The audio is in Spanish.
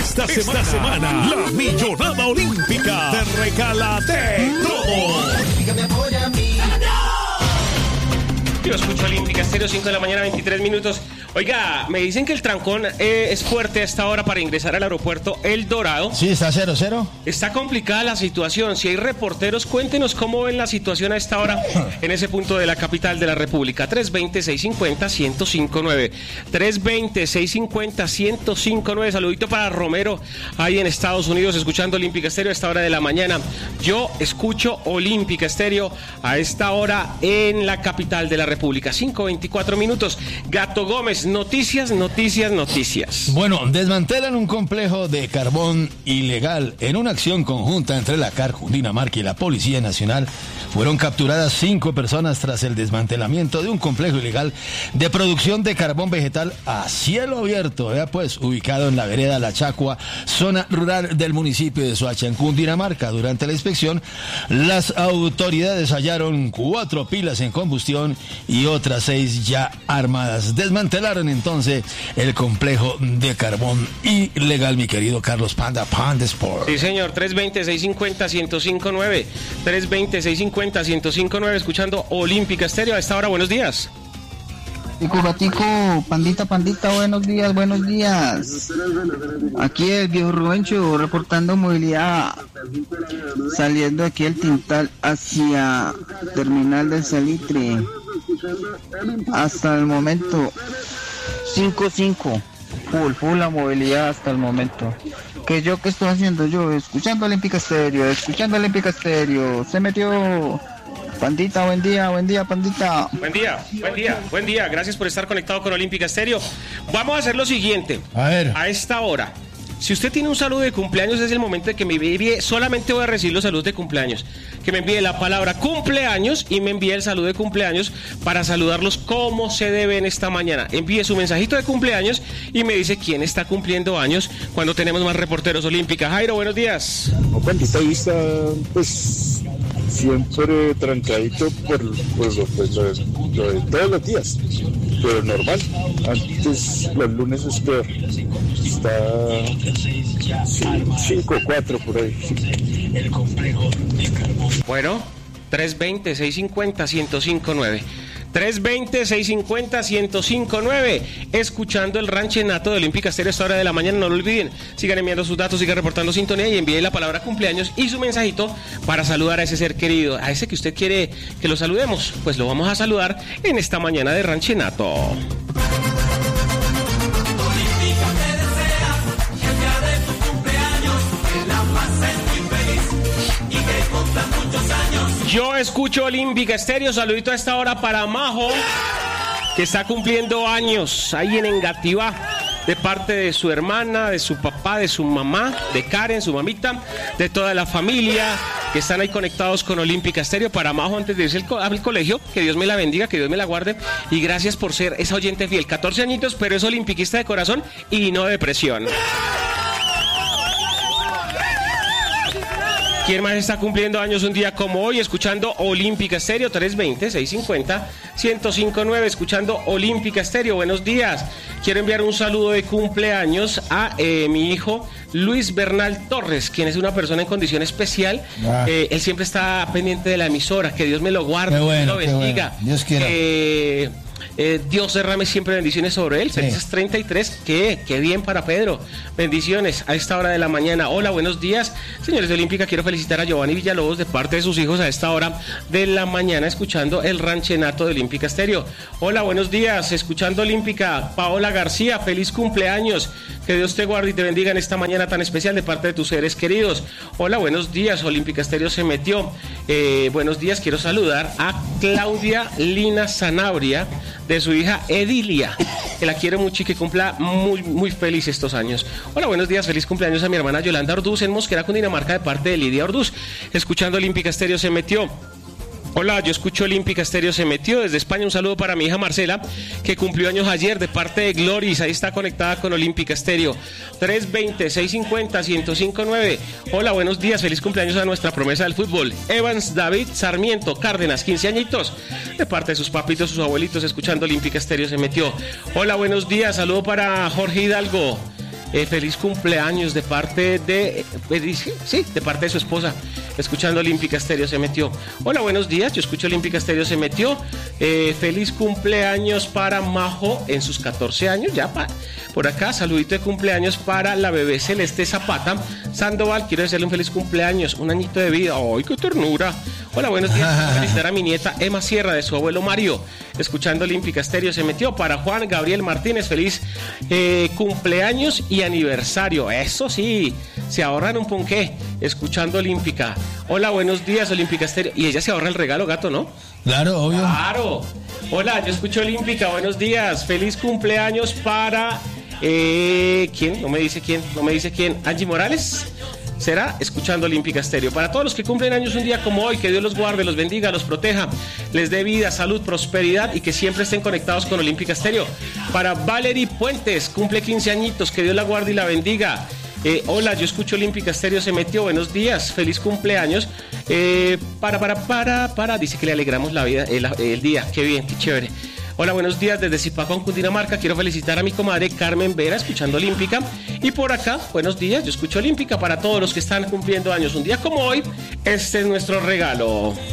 Esta semana, la millonada olímpica te regala de todo. Yo escucho Olímpica Estéreo, 5 de la mañana, 23 minutos. Oiga, me dicen que el trancón es fuerte a esta hora para ingresar al aeropuerto El Dorado. Sí, está 0-0. Está complicada la situación. Si hay reporteros, cuéntenos cómo ven la situación a esta hora en ese punto de la capital de la República. 320-650-1059. 320-650-1059. Saludito para Romero, ahí en Estados Unidos, escuchando Olímpica Estéreo a esta hora de la mañana. Yo escucho Olímpica Estéreo a esta hora en la capital de la República. 5:24 minutos. Gato Gómez, noticias. Bueno, desmantelan un complejo de carbón ilegal. En una acción conjunta entre la CAR Cundinamarca y la Policía Nacional, fueron capturadas 5 personas tras el desmantelamiento de un complejo ilegal de producción de carbón vegetal a cielo abierto, ubicado en la vereda La Chacua, zona rural del municipio de Soacha, en Cundinamarca. Durante la inspección, las autoridades hallaron 4 pilas en combustión y otras 6 ya armadas. Desmantelaron entonces el complejo de carbón ilegal, mi querido Carlos Panda Sport. Sí, señor. 320-650-1059. 320-650-1059, escuchando Olímpica Estéreo a esta hora. Buenos días. Gatico, pandita, buenos días. Aquí el viejo Rubencho reportando movilidad saliendo aquí el Tintal hacia Terminal de Salitre. Hasta el momento 5-5, full la movilidad hasta el momento. ¿Qué estoy haciendo yo? Escuchando Olímpica Estéreo. Se metió. Pandita, buen día, Pandita. Buen día. Gracias por estar conectado con Olímpica Estéreo. Vamos a hacer lo siguiente. A esta hora, si usted tiene un saludo de cumpleaños, es el momento de que me envíe. Solamente voy a recibir los saludos de cumpleaños. Que me envíe la palabra cumpleaños y me envíe el saludo de cumpleaños para saludarlos como se debe en esta mañana. Envíe su mensajito de cumpleaños y me dice quién está cumpliendo años cuando tenemos más reporteros Olímpica. Jairo, buenos días. Pandita, ahí está, pues, siempre trancadito por lo de todos los días, pero normal. Antes los lunes es peor. Está 5-4 por ahí. Bueno, 320-650-1059. 320-650-1059. Escuchando el ranchenato de Olímpica Estéreo a esta hora de la mañana. No lo olviden, sigan enviando sus datos, sigan reportando sintonía y envíen la palabra cumpleaños y su mensajito para saludar a ese ser querido, a ese que usted quiere que lo saludemos. Pues lo vamos a saludar en esta mañana de ranchenato. Yo escucho Olímpica Estéreo. Saludito a esta hora para Majo, que está cumpliendo años ahí en Engativá, de parte de su hermana, de su papá, de su mamá, de Karen, su mamita, de toda la familia que están ahí conectados con Olímpica Estéreo. Para Majo, antes de irse al colegio, que Dios me la bendiga, que Dios me la guarde, y gracias por ser esa oyente fiel. 14 añitos, pero es olimpiquista de corazón y no de presión. ¿Quién más está cumpliendo años un día como hoy? Escuchando Olímpica Estéreo. 320-650-1059, escuchando Olímpica Estéreo. Buenos días. Quiero enviar un saludo de cumpleaños a mi hijo Luis Bernal Torres, quien es una persona en condición especial. Él siempre está pendiente de la emisora. Que Dios me lo guarde, lo bendiga. Bueno. Dios quiera. Dios derrame siempre bendiciones sobre él. Felices 33. Qué bien para Pedro. Bendiciones a esta hora de la mañana. Hola, buenos días, señores de Olímpica. Quiero felicitar a Giovanni Villalobos de parte de sus hijos a esta hora de la mañana, escuchando el ranchenato de Olímpica Estéreo. Hola, buenos días, escuchando Olímpica. Paola García, feliz cumpleaños. Que Dios te guarde y te bendiga en esta mañana tan especial de parte de tus seres queridos. Hola, buenos días, Olímpica Estéreo se metió. Buenos días, quiero saludar a Claudia Lina Sanabria, de su hija Edilia, que la quiere mucho y que cumpla muy feliz estos años. Hola, buenos días, feliz cumpleaños a mi hermana Yolanda Orduz en Mosquera, Cundinamarca, de parte de Lidia Orduz. Escuchando Olímpica Estéreo se metió. Hola, yo escucho Olímpica Estéreo se metió. Desde España un saludo para mi hija Marcela, que cumplió años ayer, de parte de Gloris. Ahí está conectada con Olímpica Estéreo. 320-650-1059. Hola, buenos días, feliz cumpleaños a nuestra promesa del fútbol, Evans David Sarmiento Cárdenas, 15 añitos, de parte de sus papitos, sus abuelitos, escuchando Olímpica Estéreo se metió. Hola, buenos días, saludo para Jorge Hidalgo, Feliz cumpleaños de parte de... sí, de parte de su esposa. Escuchando Olímpica Estéreo se metió. Hola, buenos días. Yo escucho Olímpica Estéreo se metió. Feliz cumpleaños para Majo en sus 14 años. Ya por acá, saludito de cumpleaños para la bebé Celeste Zapata Sandoval. Quiero desearle un feliz cumpleaños, un añito de vida. ¡Ay, qué ternura! Hola, buenos días. Quiero felicitar a mi nieta Emma Sierra de su abuelo Mario. Escuchando Olímpica Estéreo se metió. Para Juan Gabriel Martínez, feliz cumpleaños y aniversario. Eso sí, se ahorran un ponqué escuchando Olímpica. Hola, buenos días, Olímpica Estéreo. Y ella se ahorra el regalo, gato, ¿no? Claro, obvio. Claro. Hola, yo escucho Olímpica. Buenos días. Feliz cumpleaños para... ¿quién? No me dice quién. Angie Morales. Será escuchando Olímpica Estéreo. Para todos los que cumplen años un día como hoy, que Dios los guarde, los bendiga, los proteja, les dé vida, salud, prosperidad y que siempre estén conectados con Olímpica Estéreo. Para Valerie Puentes, cumple 15 añitos, que Dios la guarde y la bendiga. Hola, yo escucho Olímpica Estéreo se metió. Buenos días, feliz cumpleaños. Dice que le alegramos la vida, el día. Qué bien, qué chévere. Hola, buenos días desde Zipaquón, Cundinamarca. Quiero felicitar a mi comadre Carmen Vera, escuchando Olímpica. Y por acá, buenos días, yo escucho Olímpica. Para todos los que están cumpliendo años un día como hoy, este es nuestro regalo.